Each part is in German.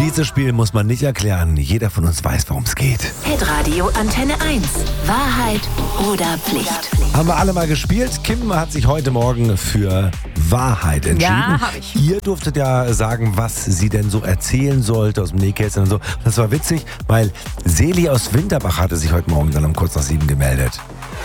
Dieses Spiel muss man nicht erklären. Jeder von uns weiß, worum es geht. Hitradio Antenne 1. Wahrheit oder Pflicht? Haben wir alle mal gespielt. Kim hat sich heute Morgen für Wahrheit entschieden. Ja, habe ich. Ihr durftet ja sagen, was sie denn so erzählen sollte aus dem Nähkästchen und so. Das war witzig, weil Seli aus Winterbach hatte sich heute Morgen dann um kurz nach 7 gemeldet.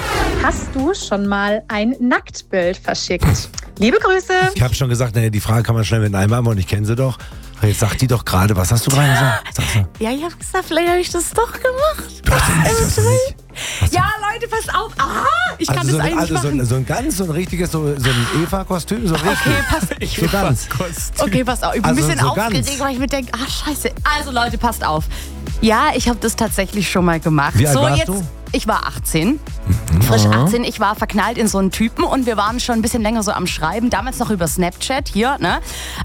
Hast du schon mal ein Nacktbild verschickt? Liebe Grüße. Ich habe schon gesagt, naja, die Frage kann man schnell mit einem beantworten. Ich kenne sie doch. Jetzt sagt die doch gerade, was hast du gerade gesagt? Sagst du? Ja, ich habe gesagt, vielleicht habe ich das doch gemacht. Du hast du nicht. Ja, Leute, passt auf. Aha, ich kann Also das eigentlich machen. so ein richtiges, so ein Eva-Kostüm, so richtig. Okay, passt. So ganz. Okay, passt auf. Ich bin Also ein bisschen so aufgeregt, ganz. weil ich mir denke, scheiße. Also Leute, passt auf. Ja, ich habe das tatsächlich schon mal gemacht. Wie alt so, warst jetzt, du? Ich war 18. Frisch 18. Ich war verknallt in so einen Typen und wir waren schon ein bisschen länger so am Schreiben. Damals noch über Snapchat hier, ne?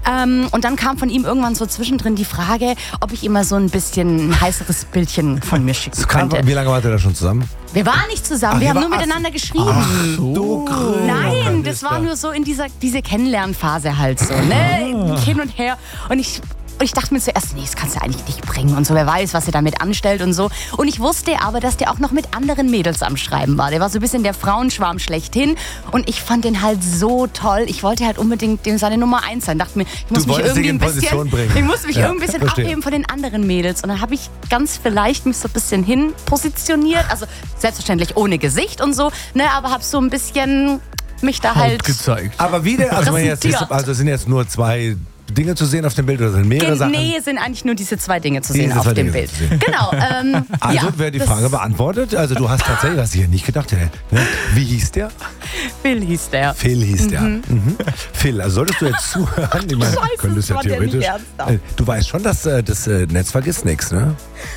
Und dann kam von ihm irgendwann so zwischendrin die Frage, ob ich ihm mal so ein bisschen ein heißeres Bildchen von mir schicken könnte. Wie lange wart ihr da schon zusammen? Wir waren nicht zusammen, Ach, wir ihr haben nur war- miteinander geschrieben. Ach, du Nein, das war nur so in diese Kennenlernphase halt so, ne? Hin und her. Und ich dachte mir zuerst, nee, das kannst du eigentlich nicht bringen und so. Wer weiß, was er damit anstellt und so. Und ich wusste aber, dass der auch noch mit anderen Mädels am Schreiben war. Der war so ein bisschen der Frauenschwarm schlechthin. Und ich fand den halt so toll. Ich wollte halt unbedingt dem seine Nummer 1 sein. Dachte mir, ich muss mich wolltest irgendwie dich in Position bringen. ich muss mich Ja, irgendwie ein bisschen verstehe. abheben von den anderen Mädels. Und dann habe ich ganz vielleicht mich so ein bisschen hin positioniert. Also selbstverständlich ohne Gesicht und so. Ne, aber habe so ein bisschen mich da halt gezeigt. Aber wie denn? Also, es sind jetzt nur 2 Dinge zu sehen auf dem Bild oder sind mehrere Sachen? Nee, sind eigentlich nur diese 2 Dinge zu sehen Diese auf 2 dem Dinge Bild. zu sehen. Genau. Also ja, wäre die das- Frage beantwortet. Also du hast tatsächlich, hast ja nicht gedacht, ne? Wie hieß der? Phil hieß der. Phil hieß der. Mhm. Phil, also solltest du jetzt zuhören? Ich meine, Scheiße, könntest ja das war der nicht theoretisch. ernsthaft. Du weißt schon, dass das Netz vergisst nichts, ne?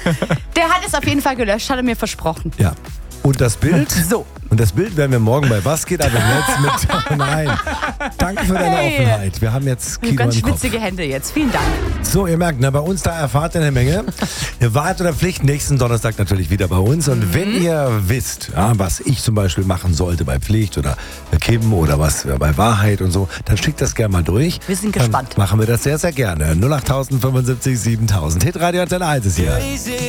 Der hat es auf jeden Fall gelöscht, hat er mir versprochen. Ja. Und das Bild? So. Und das Bild werden wir morgen bei Was geht ab im Netz mit. Nein. Danke für deine Hey. Offenheit. Wir haben jetzt Ich habe Kino ganz im Kopf. schwitzige Hände jetzt. Vielen Dank. So, ihr merkt, ne, bei uns da erfahrt ihr eine Menge. Wahrheit oder Pflicht, nächsten Donnerstag natürlich wieder bei uns. Und wenn ihr wisst, ja, was ich zum Beispiel machen sollte bei Pflicht oder Kim oder was bei Wahrheit und so, dann schickt das gerne mal durch. Wir sind Dann gespannt. machen wir das sehr, sehr gerne. 08075 7000. Hitradio Antenne 1 ist hier.